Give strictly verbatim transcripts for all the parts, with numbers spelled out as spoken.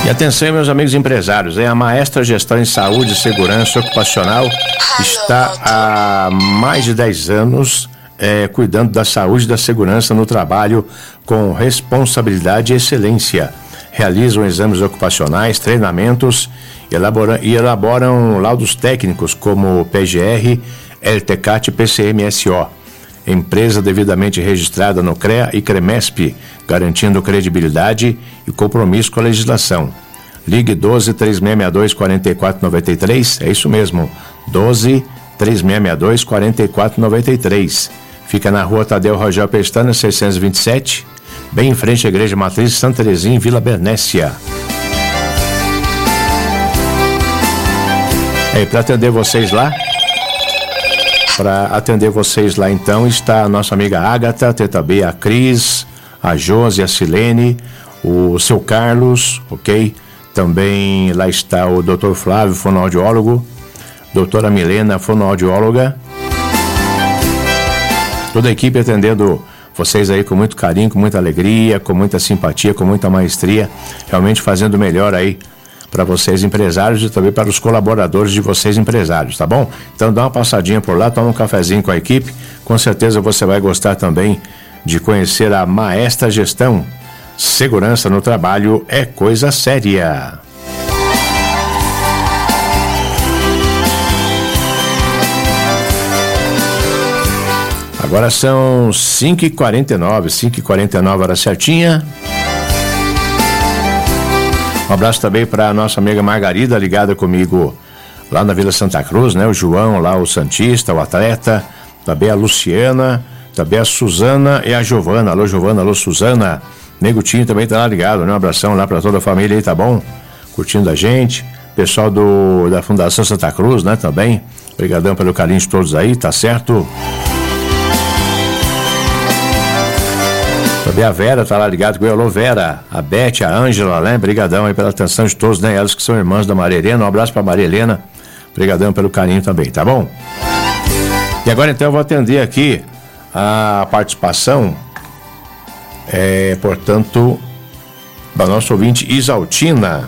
E atenção, meus amigos empresários, hein? A Maestra Gestão em Saúde e Segurança Ocupacional está há mais de dez anos é, cuidando da saúde e da segurança no trabalho com responsabilidade e excelência. Realizam exames ocupacionais, treinamentos elabora, e elaboram laudos técnicos como P G R, L T C A T e P C M S O. Empresa devidamente registrada no CREA e CREMESP, garantindo credibilidade e compromisso com a legislação. Ligue doze, três seis seis dois, quatro quatro nove três, é isso mesmo, doze, três seis seis dois, quatro quatro nove três. Fica na rua Tadeu Rogel Pestana, seiscentos e vinte e sete, bem em frente à Igreja Matriz Santa Terezinha, em Vila Bernécia. É, para atender vocês lá, para atender vocês lá então, está a nossa amiga Ágata, a Teta B, a Cris, a Josi, a Silene, o seu Carlos, ok? Também lá está o doutor Flávio, fonoaudiólogo, doutora Milena, fonoaudióloga. Toda a equipe atendendo vocês aí com muito carinho, com muita alegria, com muita simpatia, com muita maestria, realmente fazendo o melhor aí para vocês empresários e também para os colaboradores de vocês empresários, tá bom? Então dá uma passadinha por lá, toma um cafezinho com a equipe, com certeza você vai gostar também de conhecer a Maestra Gestão. Segurança no trabalho é coisa séria. Agora são cinco e quarenta e nove, cinco e quarenta e nove hora certinha. Um abraço também para a nossa amiga Margarida, ligada comigo lá na Vila Santa Cruz, né? O João, lá o Santista, o atleta, também a Luciana, também a Suzana e a Giovana. Alô, Giovana, alô, Suzana. Negutinho também tá lá ligado, né? Um abração lá para toda a família aí, tá bom? Curtindo a gente. Pessoal do, da Fundação Santa Cruz, né? Também. Obrigadão pelo carinho de todos aí, tá certo? Também a Vera tá lá ligado com eu. Alô, Vera, a Beth, a Ângela, né? Brigadão aí pela atenção de todos, né? Elas que são irmãs da Maria Helena. Um abraço pra Maria Helena. Brigadão pelo carinho também, tá bom? E agora então eu vou atender aqui a participação, é, portanto, da nossa ouvinte Isaltina.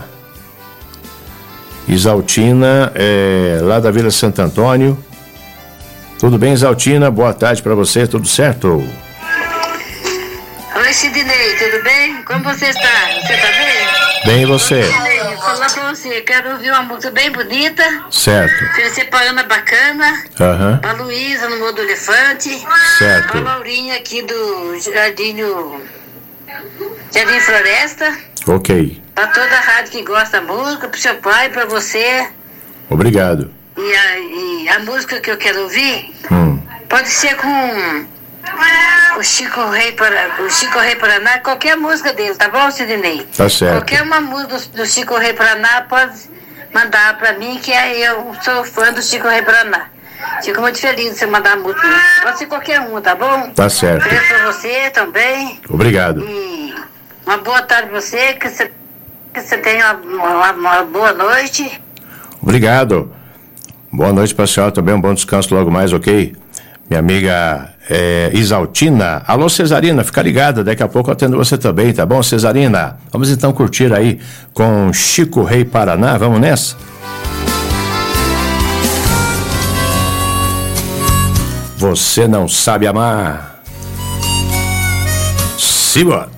Isaltina, é, lá da Vila Santo Antônio. Tudo bem, Isaltina? Boa tarde pra você, tudo certo? Oi, Sidney, tudo bem? Como você está? Você tá bem? Bem, e você? Sidney, vou falar pra você, quero ouvir uma música bem bonita. Certo. Oferecer pra Ana Bacana, Aham. pra Luísa no Morro do Elefante, Certo. pra Laurinha aqui do Jardim, Jardim Floresta, Ok. pra toda a rádio que gosta da música, pro seu pai, pra você. Obrigado. E a, e a música que eu quero ouvir Hum. pode ser com o Chico Rei Paraná, o Chico Rei Paraná, qualquer música dele, tá bom, Sidney? Tá certo. Qualquer uma música do, do Chico Rei Paraná pode mandar pra mim, que aí eu sou fã do Chico Rei Paraná. Fico muito feliz de você mandar a música. Pode ser qualquer uma, tá bom? Tá certo. Beijo pra você também. Obrigado. E uma boa tarde pra você, que você, que você tenha uma, uma, uma boa noite. Obrigado. Boa noite para a senhora também, um bom descanso logo mais, ok? Minha amiga é, Isaltina. Alô, Cesarina, fica ligada, daqui a pouco eu atendo você também, tá bom, Cesarina? Vamos então curtir aí com Chico Rei Paraná, vamos nessa? Você não sabe amar. Simbora!